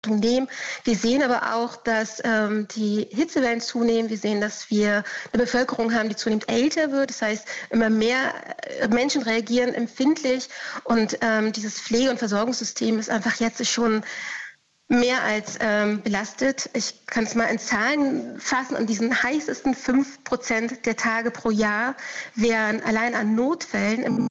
nehmen. Wir sehen aber auch, dass die Hitzewellen zunehmen. Wir sehen, dass wir eine Bevölkerung haben, die zunehmend älter wird. Das heißt, immer mehr Menschen reagieren empfindlich. Und dieses Pflege- und Versorgungssystem ist einfach jetzt schon mehr als belastet. Ich kann es mal in Zahlen fassen. An diesen heißesten 5% der Tage pro Jahr wären allein an Notfällen im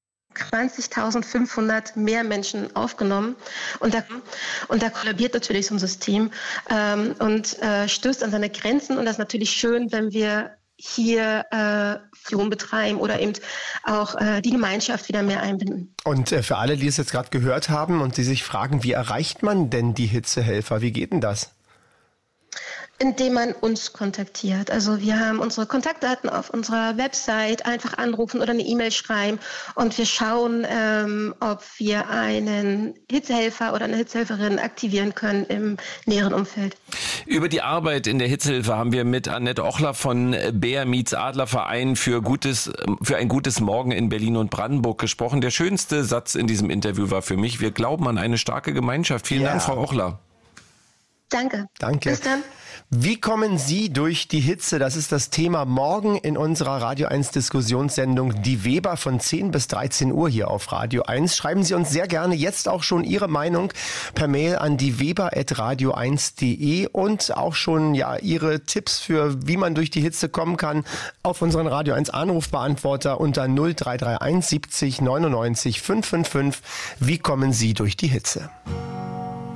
20.500 mehr Menschen aufgenommen. Und da kollabiert natürlich so ein System und stößt an seine Grenzen. Und das ist natürlich schön, wenn wir hier Fusion betreiben oder eben auch die Gemeinschaft wieder mehr einbinden. Und für alle, die es jetzt gerade gehört haben und die sich fragen, wie erreicht man denn die Hitzehelfer? Wie geht denn das? Indem man uns kontaktiert. Also wir haben unsere Kontaktdaten auf unserer Website, einfach anrufen oder eine E-Mail schreiben und wir schauen, ob wir einen Hitzehelfer oder eine Hitzehelferin aktivieren können im näheren Umfeld. Über die Arbeit in der Hitzehilfe haben wir mit Annette Ochler von Bär Meets Adlerverein für ein gutes Morgen in Berlin und Brandenburg gesprochen. Der schönste Satz in diesem Interview war für mich: Wir glauben an eine starke Gemeinschaft. Vielen Dank, Frau Ochler. Danke. Bis dann. Wie kommen Sie durch die Hitze? Das ist das Thema morgen in unserer Radio 1 Diskussionssendung Die Weber von 10 bis 13 Uhr hier auf Radio 1. Schreiben Sie uns sehr gerne jetzt auch schon Ihre Meinung per Mail an dieweber@radio1.de und auch schon Ihre Tipps für, wie man durch die Hitze kommen kann, auf unseren Radio 1 Anrufbeantworter unter 0331 70 99 555. Wie kommen Sie durch die Hitze?